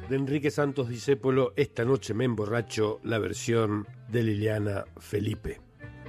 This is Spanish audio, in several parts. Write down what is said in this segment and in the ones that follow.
de Enrique Santos Discépolo, Esta noche me emborracho, la versión de Liliana Felipe.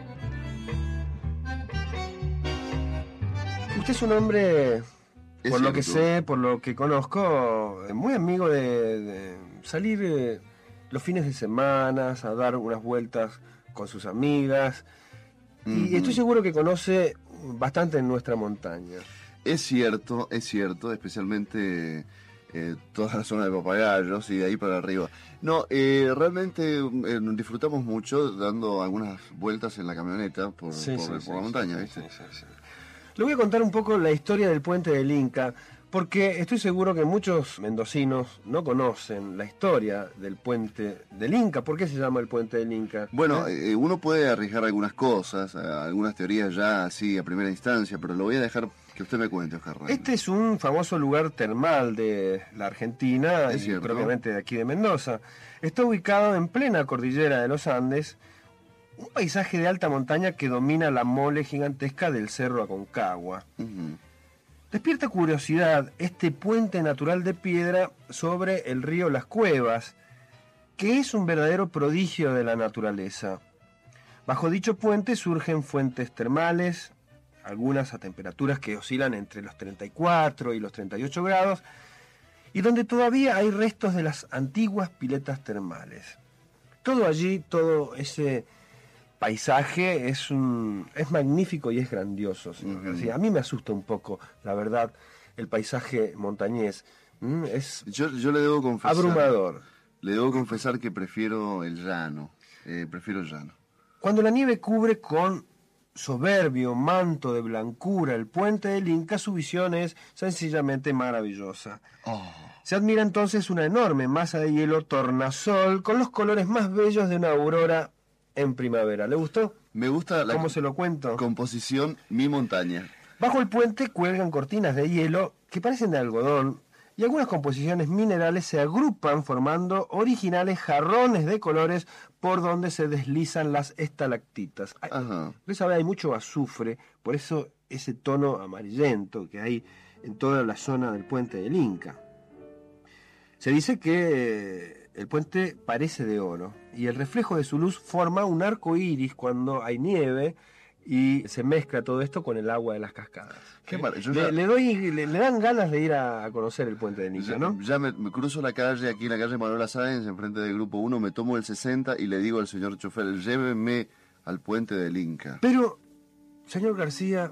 Usted es un hombre, por lo que cierto. sé, por lo que conozco, muy amigo de salir los fines de semana, a dar unas vueltas con sus amigas. Y estoy seguro que conoce bastante en nuestra montaña. Es cierto, especialmente toda la zona de Papagayos y de ahí para arriba. No, realmente disfrutamos mucho dando algunas vueltas en la camioneta por la montaña, ¿viste? Sí. Le voy a contar un poco la historia del puente del Inca, porque estoy seguro que muchos mendocinos no conocen la historia del puente del Inca. ¿Por qué se llama el puente del Inca? Bueno, uno puede arriesgar algunas cosas, algunas teorías ya así a primera instancia, pero lo voy a dejar que usted me cuente, Oscar Reina. Este es un famoso lugar termal de la Argentina y cierto. propiamente de aquí de Mendoza. Está ubicado en plena cordillera de los Andes, un paisaje de alta montaña que domina la mole gigantesca del Cerro Aconcagua. Despierta curiosidad este puente natural de piedra sobre el río Las Cuevas, que es un verdadero prodigio de la naturaleza. Bajo dicho puente surgen fuentes termales, algunas a temperaturas que oscilan entre los 34 y los 38 grados, y donde todavía hay restos de las antiguas piletas termales. Todo allí, todo ese paisaje es magnífico y es grandioso, señor García. A mí me asusta un poco, la verdad, el paisaje montañés. Yo le debo confesar. Abrumador. Le debo confesar que prefiero el llano. Prefiero el llano. Cuando la nieve cubre con soberbio manto de blancura el puente del Inca, su visión es sencillamente maravillosa. Se admira entonces una enorme masa de hielo tornasol con los colores más bellos de una aurora en primavera. ¿Le gustó? Me gusta la ¿Cómo se lo cuento? composición Mi Montaña. Bajo el puente cuelgan cortinas de hielo que parecen de algodón y algunas composiciones minerales se agrupan formando originales jarrones de colores por donde se deslizan las estalactitas. Usted sabe, hay mucho azufre, por eso ese tono amarillento que hay en toda la zona del puente del Inca. Se dice que el puente parece de oro y el reflejo de su luz forma un arco iris cuando hay nieve y se mezcla todo esto con el agua de las cascadas. Qué maravilla. Le dan ganas de ir a conocer el puente del Inca, ¿no? Ya me cruzo la calle, aquí en la calle Manuela Sáenz, enfrente del Grupo 1, me tomo el 60 y le digo al señor chofer, lléveme al puente del Inca. Pero, señor García,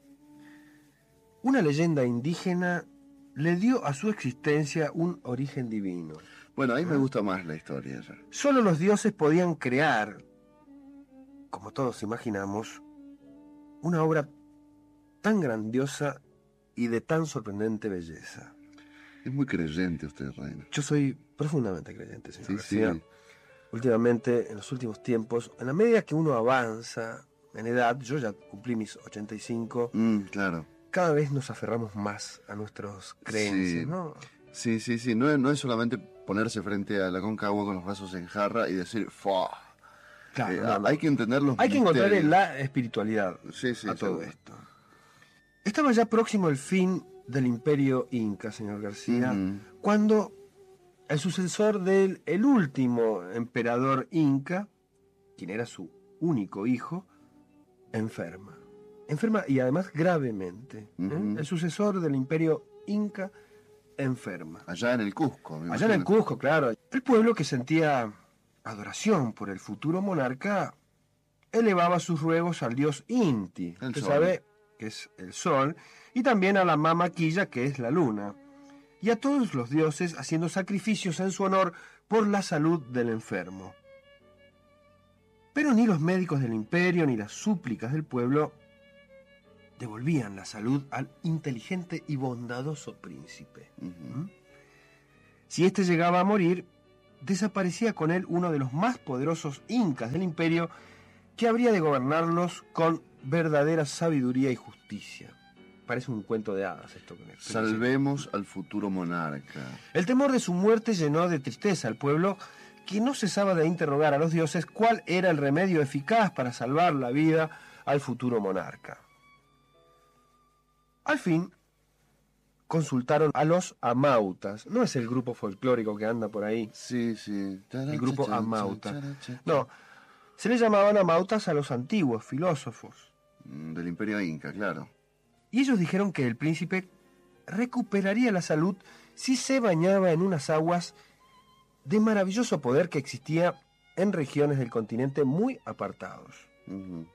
una leyenda indígena le dio a su existencia un origen divino. Bueno, ahí me gusta más la historia ya. Solo los dioses podían crear, como todos imaginamos, una obra tan grandiosa y de tan sorprendente belleza. Es muy creyente usted, Reina. Yo soy profundamente creyente, señor Sí, García. sí. Últimamente, en los últimos tiempos, en la medida que uno avanza en edad, yo ya cumplí mis 85, Claro. cada vez nos aferramos más a nuestras creencias, Sí. ¿no? Sí. No es solamente ponerse frente a la Aconcagua con los brazos en jarra y decir, ¡fua! Claro, no. Hay que entender los Hay que encontrar misterios. la espiritualidad a todo seguro. esto. Estaba ya próximo el fin del imperio inca, señor García, cuando el sucesor del el último emperador inca, quien era su único hijo, enferma. Enferma y además gravemente. El sucesor del imperio inca enferma. Allá en el Cusco. me Allá en el imagino. Cusco, claro. El pueblo, que sentía adoración por el futuro monarca, elevaba sus ruegos al dios Inti, El que sol. sabe que es el sol, y también a la Mama Quilla, que es la luna, y a todos los dioses haciendo sacrificios en su honor por la salud del enfermo. Pero ni los médicos del imperio ni las súplicas del pueblo devolvían la salud al inteligente y bondadoso príncipe. Si éste llegaba a morir, desaparecía con él uno de los más poderosos incas del imperio, que habría de gobernarlos con verdadera sabiduría y justicia. Parece un cuento de hadas esto que me explica. Salvemos al futuro monarca. El temor de su muerte llenó de tristeza al pueblo, que no cesaba de interrogar a los dioses cuál era el remedio eficaz para salvar la vida al futuro monarca. Al fin, consultaron a los amautas. No es el grupo folclórico que anda por ahí. Sí, sí. El grupo amauta. No, se le llamaban amautas a los antiguos filósofos. Del Imperio Inca, claro. Y ellos dijeron que el príncipe recuperaría la salud si se bañaba en unas aguas de maravilloso poder que existía en regiones del continente muy apartados. Ujú.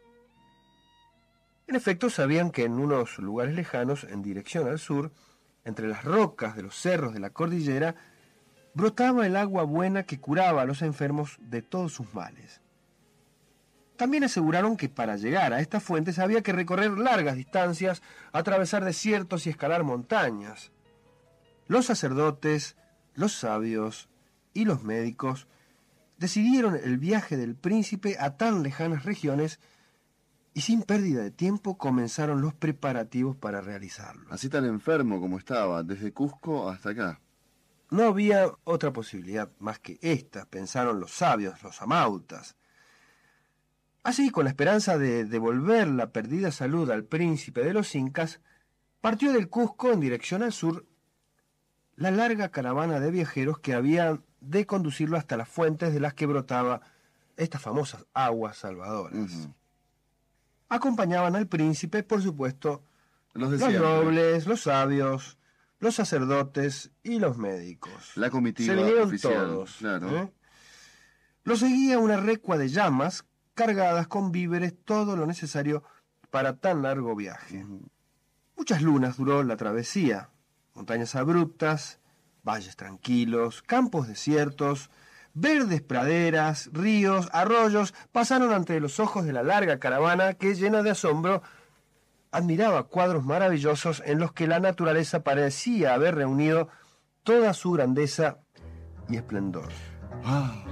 En efecto, sabían que en unos lugares lejanos, en dirección al sur, entre las rocas de los cerros de la cordillera, brotaba el agua buena que curaba a los enfermos de todos sus males. También aseguraron que para llegar a estas fuentes había que recorrer largas distancias, atravesar desiertos y escalar montañas. Los sacerdotes, los sabios y los médicos decidieron el viaje del príncipe a tan lejanas regiones y sin pérdida de tiempo comenzaron los preparativos para realizarlo. Así tan enfermo como estaba, desde Cusco hasta acá. No había otra posibilidad más que esta, pensaron los sabios, los amautas. Así, con la esperanza de devolver la perdida salud al príncipe de los incas, partió del Cusco en dirección al sur la larga caravana de viajeros que habían de conducirlo hasta las fuentes de las que brotaba estas famosas aguas salvadoras. Ujú. Acompañaban al príncipe, por supuesto, Los de los siempre. nobles, los sabios, los sacerdotes y los médicos. La comitiva Se vinieron oficial, todos. claro. Lo seguía una recua de llamas cargadas con víveres, todo lo necesario para tan largo viaje. Ujú. Muchas lunas duró la travesía. Montañas abruptas, valles tranquilos, campos desiertos, verdes praderas, ríos, arroyos, pasaron ante los ojos de la larga caravana que, llena de asombro, admiraba cuadros maravillosos en los que la naturaleza parecía haber reunido toda su grandeza y esplendor. Ah.